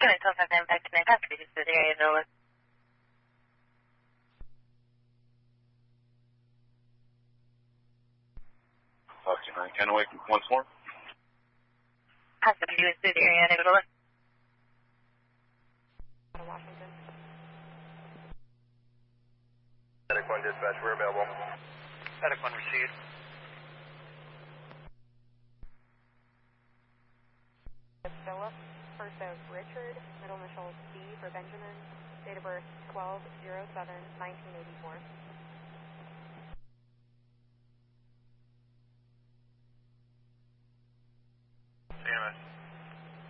going to have impact to Nantucket to the area of Nola. Foxy 9, Kennewick, once more. Possibly to the area of Nola. Washington. Attic 1 dispatch, we're available. Attic 1 received. Philip, first of Richard, middle initials B for Benjamin, date of birth 12/07/1984. CMS.